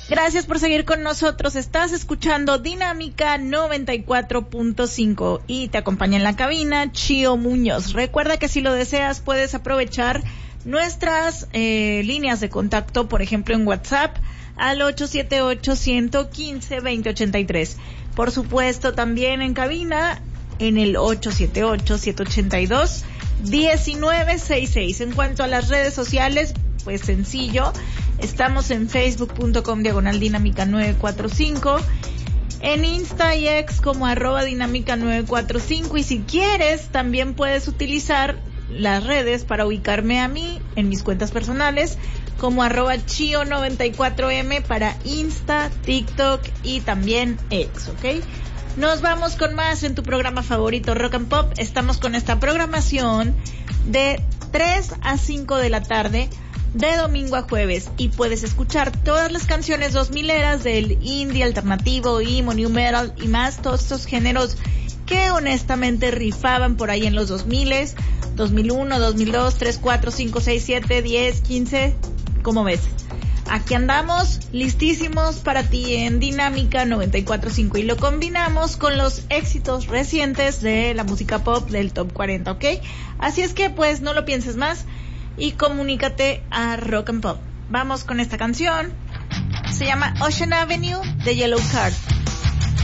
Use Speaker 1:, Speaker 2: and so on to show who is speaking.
Speaker 1: Gracias por seguir con nosotros. Estás escuchando Dinámica 94.5 y te acompaña en la cabina Chio Muñoz. Recuerda que si lo deseas puedes aprovechar nuestras líneas de contacto, por ejemplo en WhatsApp al 878-115-2083. Por supuesto también en cabina en el 878-782-1966. En cuanto a las redes sociales, pues sencillo, estamos en facebook.com/dinámica 945, en Insta y X como @dinámica 945, y si quieres también puedes utilizar las redes para ubicarme a mí en mis cuentas personales como @chio94m para Insta, TikTok y también X, ¿ok? Nos vamos con más en tu programa favorito Rock and Pop. Estamos con esta programación de 3 a 5 de la tarde de domingo a jueves, y puedes escuchar todas las canciones 2000eras del indie, alternativo, emo, new metal y más, todos estos géneros que honestamente rifaban por ahí en los 2000s, 2001, 2002, 3, 4, 5, 6, 7, 10, 15, ¿cómo ves? Aquí andamos listísimos para ti en Dinámica 94.5 y lo combinamos con los éxitos recientes de la música pop del Top 40, ¿ok? Así es que pues no lo pienses más y comunícate a Rock and Pop. Vamos con esta canción. Se llama Ocean Avenue de Yellow Card.